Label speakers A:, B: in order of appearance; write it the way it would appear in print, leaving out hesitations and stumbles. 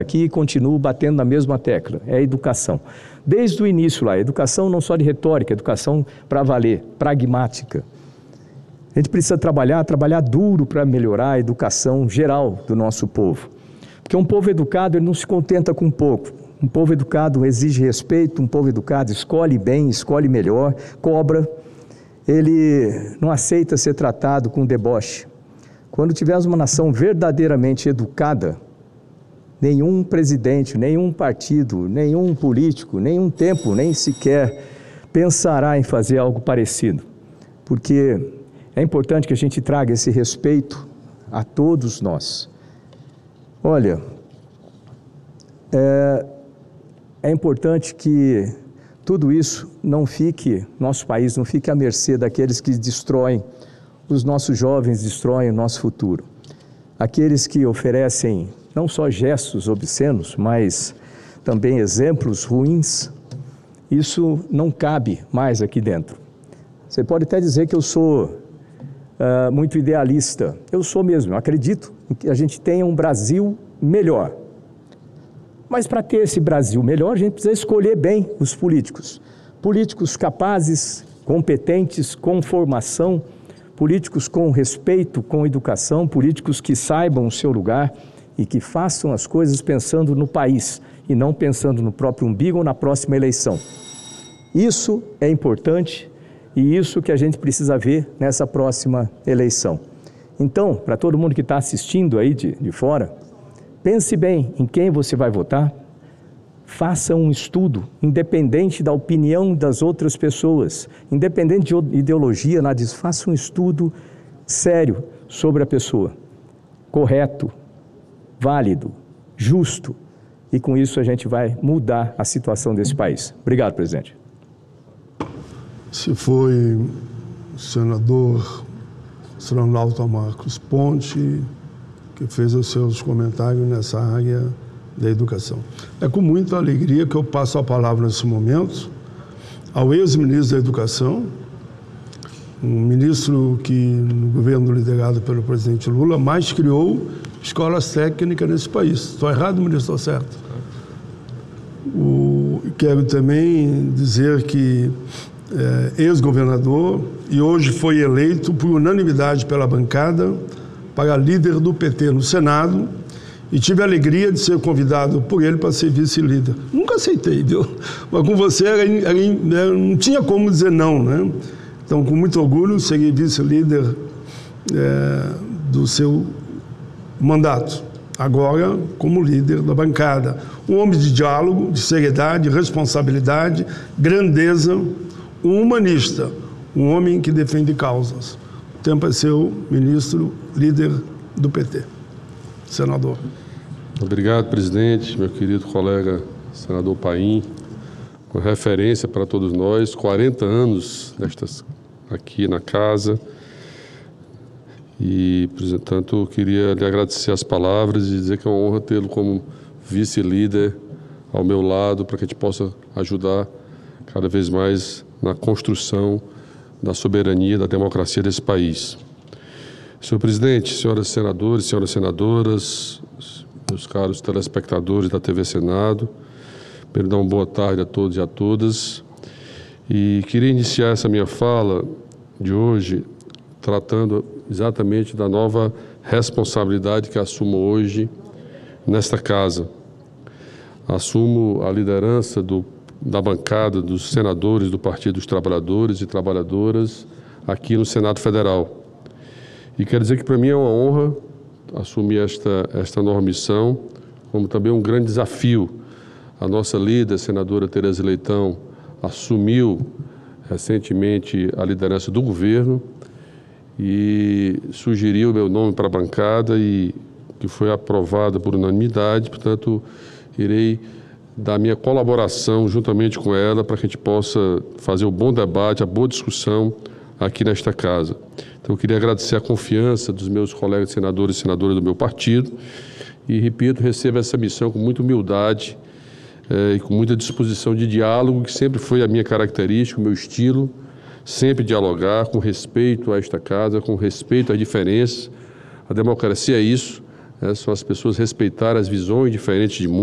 A: aqui continuo batendo na mesma tecla, é a educação. Desde o início lá, educação não só de retórica, educação para valer, pragmática. A gente precisa trabalhar duro para melhorar a educação geral do nosso povo. Porque um povo educado, ele não se contenta com pouco. Um povo educado exige respeito, um povo educado escolhe bem, escolhe melhor, cobra. Ele não aceita ser tratado com deboche. Quando tivermos uma nação verdadeiramente educada, nenhum presidente, nenhum partido, nenhum político, nenhum tempo, nem sequer pensará em fazer algo parecido. Porque é importante que a gente traga esse respeito a todos nós. Olha, é importante que tudo isso não fique, nosso país não fique à mercê daqueles que destroem, os nossos jovens destroem o nosso futuro. Aqueles que oferecem não só gestos obscenos, mas também exemplos ruins, isso não cabe mais aqui dentro. Você pode até dizer que eu sou muito idealista. Eu sou mesmo, eu acredito que a gente tenha um Brasil melhor. Mas para ter esse Brasil melhor, a gente precisa escolher bem os políticos. Políticos capazes, competentes, com formação, políticos com respeito, com educação, políticos que saibam o seu lugar e que façam as coisas pensando no país e não pensando no próprio umbigo ou na próxima eleição. Isso é importante e isso que a gente precisa ver nessa próxima eleição. Então, para todo mundo que está assistindo aí de fora, pense bem em quem você vai votar, faça um estudo, independente da opinião das outras pessoas, independente de ideologia, nada disso, faça um estudo sério sobre a pessoa, correto, válido, justo, e com isso a gente vai mudar a situação desse país. Obrigado, presidente.
B: Se foi o senador Astronauta Marcos Ponte que fez os seus comentários nessa área da educação. É com muita alegria que eu passo a palavra nesse momento ao ex-ministro da Educação, um ministro que, no governo liderado pelo presidente Lula, mais criou escolas técnicas nesse país. Estou errado, ministro? Estou certo. Quero também dizer que ex-governador e hoje foi eleito por unanimidade pela bancada para líder do PT no Senado e tive a alegria de ser convidado por ele para ser vice-líder. Nunca aceitei, viu? Mas com você não tinha como dizer não, né? Então, com muito orgulho, serei vice-líder do seu mandato. Agora, como líder da bancada. Um homem de diálogo, de seriedade, responsabilidade, grandeza, um humanista, um homem que defende causas. O tempo é seu, ministro, líder do PT. Senador.
C: Obrigado, presidente, meu querido colega senador Paim, com referência para todos nós, 40 anos aqui na casa. E, portanto, eu queria lhe agradecer as palavras e dizer que é uma honra tê-lo como vice-líder ao meu lado, para que a gente possa ajudar cada vez mais na construção da soberania, da democracia desse país. Senhor presidente, senhoras senadores, senhoras senadoras, meus caros telespectadores da TV Senado, primeiro dar uma boa tarde a todos e a todas. E queria iniciar essa minha fala de hoje tratando exatamente da nova responsabilidade que assumo hoje nesta casa. Assumo a liderança da bancada dos senadores do Partido dos Trabalhadores e Trabalhadoras aqui no Senado Federal. E quero dizer que para mim é uma honra assumir esta nova missão, como também um grande desafio. A nossa líder, a senadora Tereza Leitão, assumiu recentemente a liderança do governo e sugeriu meu nome para a bancada e que foi aprovada por unanimidade, portanto, irei dar minha colaboração juntamente com ela para que a gente possa fazer o bom debate, a boa discussão aqui nesta casa. Então, eu queria agradecer a confiança dos meus colegas senadores e senadoras do meu partido e, repito, recebo essa missão com muita humildade e com muita disposição de diálogo, que sempre foi a minha característica, o meu estilo, sempre dialogar com respeito a esta casa, com respeito às diferenças. A democracia é isso, né? São as pessoas respeitarem as visões diferentes de mundo.